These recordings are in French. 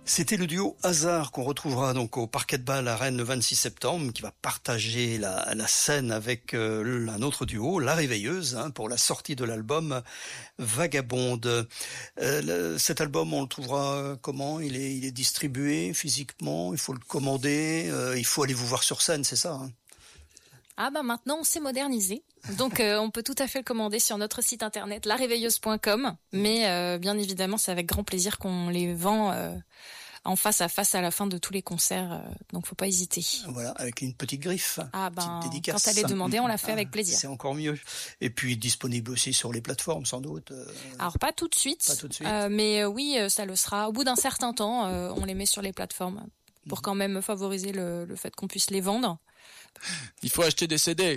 C'était le duo Hasard qu'on retrouvera donc au Parquet de Bâle à Rennes le 26 septembre, qui va partager la scène avec un autre duo, La Réveilleuse, pour la sortie de l'album Vagabonde. Cet album, on le trouvera comment ? Il est distribué physiquement, il faut le commander, il faut aller vous voir sur scène, c'est ça ? Ah bah maintenant on s'est modernisé, donc on peut tout à fait le commander sur notre site internet laréveilleuse.com, mais bien évidemment c'est avec grand plaisir qu'on les vend en face à la fin de tous les concerts, donc faut pas hésiter. Voilà, avec une petite griffe, petite dédicace. Quand elle est demandée, on la fait avec plaisir. C'est encore mieux. Et puis disponible aussi sur les plateformes sans doute. Alors pas tout de suite, mais oui ça le sera. Au bout d'un certain temps, on les met sur les plateformes pour quand même favoriser le fait qu'on puisse les vendre. Il faut acheter des CD.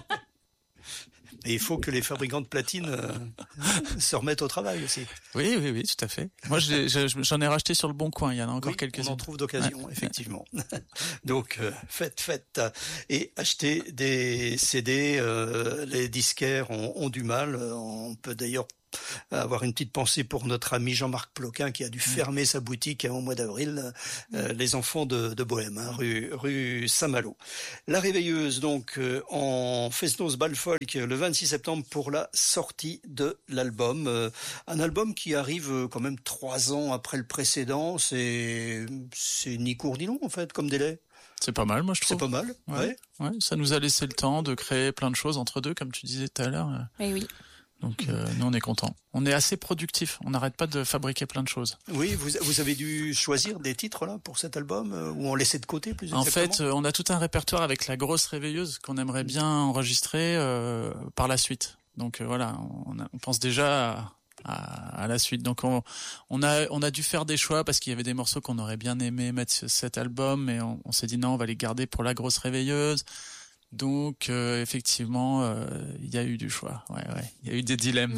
Et il faut que les fabricants de platine se remettent au travail aussi. Oui, tout à fait. Moi, j'en ai racheté sur le Bon Coin. Il y en a encore quelques-uns. On en trouve d'occasion, effectivement. Donc, faites. Et achetez des CD. Les disquaires ont du mal. On peut d'ailleurs avoir une petite pensée pour notre ami Jean-Marc Ploquin qui a dû fermer sa boutique au mois d'avril, les enfants de Bohème, rue Saint-Malo. La Réveilleuse, donc, en Festnos Bal Folk le 26 septembre pour la sortie de l'album. Un album qui arrive quand même 3 ans après le précédent. C'est ni court ni long, en fait, comme délai. C'est pas mal, moi, je trouve. C'est pas mal, ouais. Ça nous a laissé le temps de créer plein de choses entre deux, comme tu disais tout à l'heure. Oui. Donc nous on est contents. On est assez productifs. On n'arrête pas de fabriquer plein de choses. Oui, vous avez dû choisir des titres là pour cet album ou on laissait de côté plus exactement ? En fait, on a tout un répertoire avec la grosse réveilleuse qu'on aimerait bien enregistrer par la suite. Donc voilà, on pense déjà à la suite. Donc on a dû faire des choix parce qu'il y avait des morceaux qu'on aurait bien aimé mettre sur cet album, mais on s'est dit non, on va les garder pour la grosse réveilleuse. Donc effectivement, il y a eu du choix. Ouais, il y a eu des dilemmes.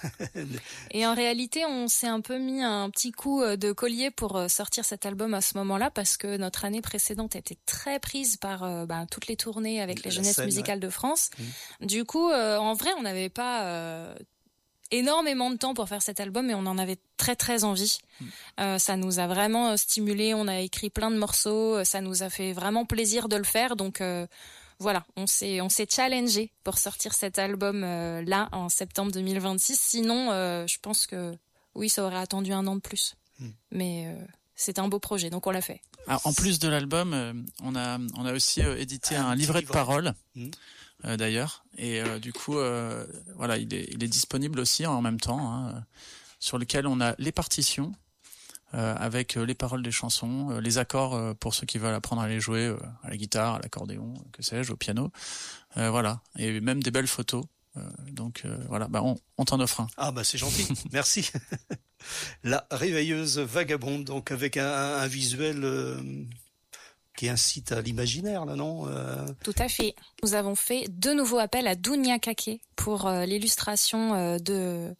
Et en réalité, on s'est un peu mis un petit coup de collier pour sortir cet album à ce moment-là parce que notre année précédente était très prise par toutes les tournées avec les jeunesses musicales de France. Du coup, en vrai, on n'avait pas énormément de temps pour faire cet album et on en avait très très envie. Ça nous a vraiment stimulé, on a écrit plein de morceaux, ça nous a fait vraiment plaisir de le faire, donc voilà, on s'est challengé pour sortir cet album là en septembre 2026. Sinon, je pense que oui, ça aurait attendu 1 an de plus. Mais c'est un beau projet, donc on l'a fait. Alors, en plus de l'album, on a aussi édité un livret de paroles. D'ailleurs, et du coup voilà, il est disponible aussi en même temps, sur lequel on a les partitions avec les paroles des chansons, les accords pour ceux qui veulent apprendre à les jouer à la guitare, à l'accordéon, que sais-je, au piano, voilà, et même des belles photos. Donc voilà, on t'en offre un. Ah c'est gentil, merci. La Réveilleuse Vagabonde, donc avec un visuel qui incite à l'imaginaire, là, non ? Tout à fait. Nous avons fait de nouveaux appels à Dounia Kake pour l'illustration de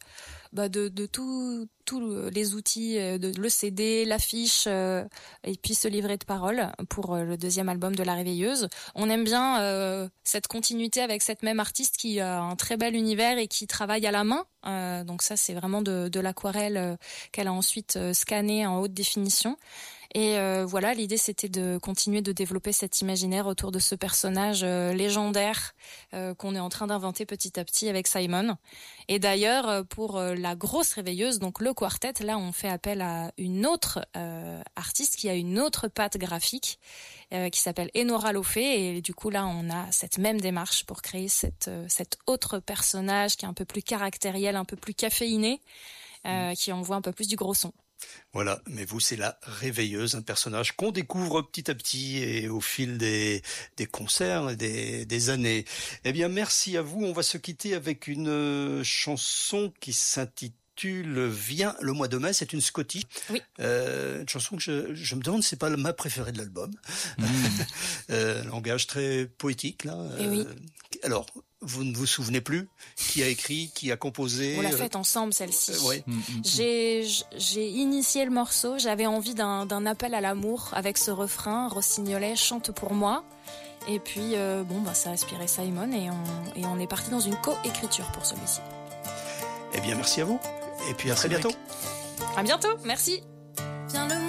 tous les outils, le CD, l'affiche et puis ce livret de paroles pour le 2e album de La Réveilleuse. On aime bien cette continuité avec cette même artiste qui a un très bel univers et qui travaille à la main. Donc ça, c'est vraiment de l'aquarelle qu'elle a ensuite scanné en haute définition. Et voilà, l'idée c'était de continuer de développer cet imaginaire autour de ce personnage légendaire qu'on est en train d'inventer petit à petit avec Simon. Et d'ailleurs, pour la grosse réveilleuse, donc le quartet, là on fait appel à une autre artiste qui a une autre patte graphique qui s'appelle Enora Lofé. Et du coup là on a cette même démarche pour créer cet autre personnage qui est un peu plus caractériel, un peu plus caféiné, qui envoie un peu plus du gros son. Voilà, mais vous, c'est la Réveilleuse, un personnage qu'on découvre petit à petit et au fil des concerts et des années. Eh bien, merci à vous. On va se quitter avec une chanson qui s'intitule Viens le mois de mai. C'est une Scotty. Oui. Une chanson que je me demande, c'est pas ma préférée de l'album. Langage très poétique, là. Et oui. Alors, vous ne vous souvenez plus qui a écrit, qui a composé? On l'a faite ensemble, celle-ci. Ouais. J'ai initié le morceau, j'avais envie d'un appel à l'amour avec ce refrain, Rossignolet chante pour moi. Et puis, ça a inspiré Simon et on est parti dans une co-écriture pour celui-ci. Eh bien, merci à vous. Et puis à très bientôt. À bientôt, merci. Viens le